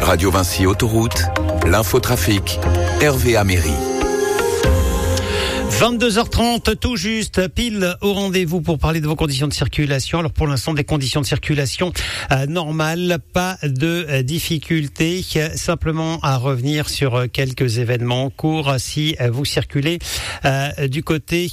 Radio Vinci Autoroute, l'infotrafic, Hervé Améry. 22h30, tout juste, pile au rendez-vous pour parler de vos conditions de circulation. Alors pour l'instant, des conditions de circulation normales, pas de difficultés, simplement à revenir sur quelques événements en cours si vous circulez du côté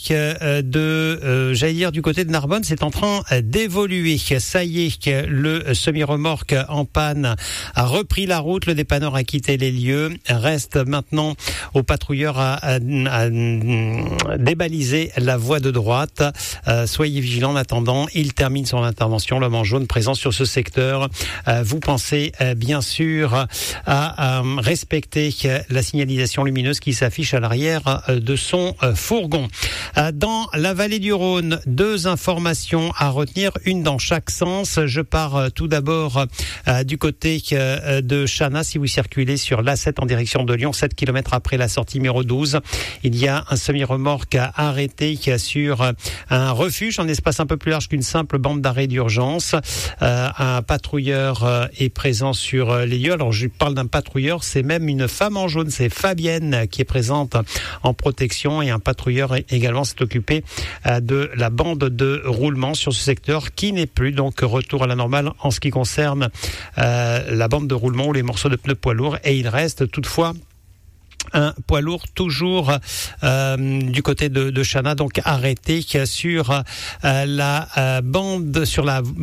du côté de Narbonne, c'est en train d'évoluer. Ça y est, le semi-remorque en panne a repris la route, le dépanneur a quitté les lieux, reste maintenant aux patrouilleurs à débaliser la voie de droite. Soyez vigilants en attendant. Il termine son intervention. L'homme en jaune présent sur ce secteur. Vous pensez bien sûr à respecter la signalisation lumineuse qui s'affiche à l'arrière de son fourgon. Dans la vallée du Rhône, 2 informations à retenir, une dans chaque sens. Je pars tout d'abord du côté de Chana. Si vous circulez sur l'A7 en direction de Lyon, 7 km après la sortie numéro 12, il y a un semi-remorque arrêté sur un refuge, un espace un peu plus large qu'une simple bande d'arrêt d'urgence. Un patrouilleur est présent sur les lieux. Alors je parle d'un patrouilleur, c'est même une femme en jaune, c'est Fabienne qui est présente en protection, et un patrouilleur également s'est occupé de la bande de roulement sur ce secteur qui n'est plus, donc retour à la normale en ce qui concerne la bande de roulement ou les morceaux de pneus poids lourds, et il reste toutefois un poids lourd toujours du côté de Chana, donc arrêté sur la bande, sur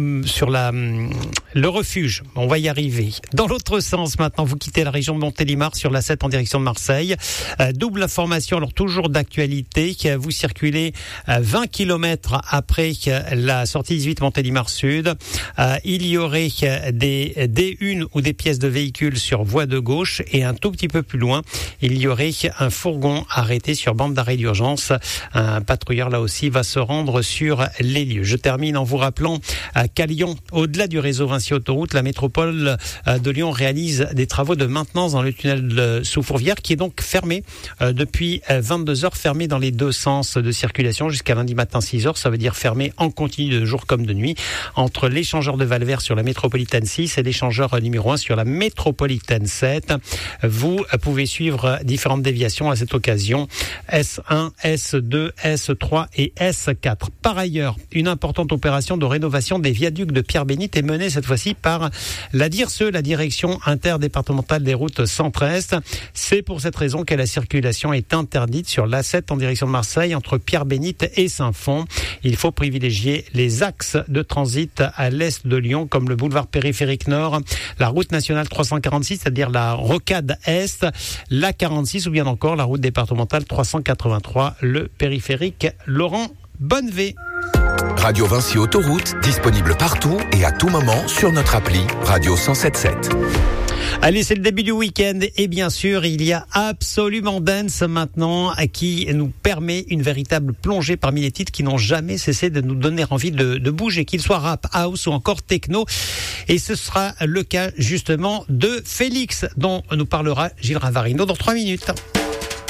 le refuge. On va y arriver. Dans l'autre sens maintenant, vous quittez la région de Montélimar sur la 7 en direction de Marseille. Double information, alors toujours d'actualité, vous circulez 20 km après la sortie 18 Montélimar Sud. Il y aurait des D1 ou des pièces de véhicules sur voie de gauche, et un tout petit peu plus loin, il y aurait un fourgon arrêté sur bande d'arrêt d'urgence. Un patrouilleur là aussi va se rendre sur les lieux. Je termine en vous rappelant qu'à Lyon, au-delà du réseau Vinci Autoroute, la métropole de Lyon réalise des travaux de maintenance dans le tunnel sous Fourvière, qui est donc fermé depuis 22h, fermé dans les 2 sens de circulation jusqu'à lundi matin 6h. Ça veut dire fermé en continu de jour comme de nuit entre l'échangeur de Valvert sur la métropolitaine 6 et l'échangeur numéro 1 sur la métropolitaine 7. Vous pouvez suivre différentes déviations à cette occasion, S1, S2, S3 et S4. Par ailleurs, une importante opération de rénovation des viaducs de Pierre-Bénite est menée cette fois-ci par la DIRSE, la direction interdépartementale des routes centre-est. C'est pour cette raison que la circulation est interdite sur l'A7 en direction de Marseille entre Pierre-Bénite et Saint-Fond. Il faut privilégier les axes de transit à l'est de Lyon, comme le boulevard périphérique nord, la route nationale 346, c'est-à-dire la rocade est, la 46 ou bien encore la route départementale 383, le périphérique Laurent Bonnevé. Radio Vinci Autoroute, disponible partout et à tout moment sur notre appli Radio 107.7. Allez, c'est le début du week-end, et bien sûr, il y a Absolument Dance maintenant qui nous permet une véritable plongée parmi les titres qui n'ont jamais cessé de nous donner envie de bouger, qu'ils soient rap, house ou encore techno. Et ce sera le cas justement de Félix, dont nous parlera Gilles Ravarino dans 3 minutes.